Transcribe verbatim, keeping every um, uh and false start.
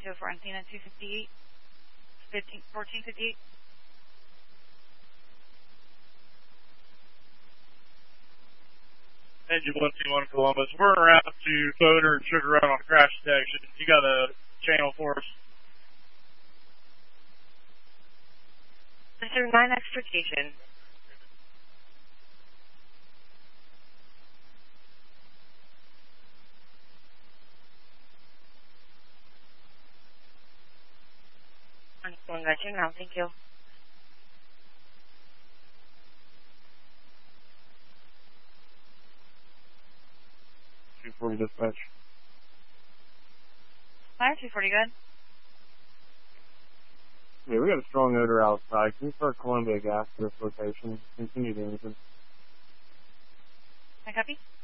two oh four Encina two fifty-eight, fourteen fifty-eight. Engine one two one Columbus. We're around to Boner and Sugar Run on crash detection. You got a channel for us? Mister nine Extrication. I'm going to you now. Thank you. two forty dispatch. Fire two forty, good. Yeah, we got a strong odor outside. Can you start Columbia gas to this location? Continue the engine. I copy.